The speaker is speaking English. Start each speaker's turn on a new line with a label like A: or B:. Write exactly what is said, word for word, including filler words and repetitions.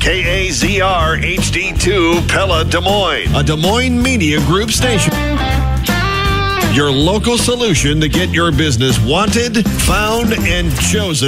A: K A Z R H D two Pella, Des Moines, a Des Moines Media Group station. Your local solution to get your business wanted, found, and chosen.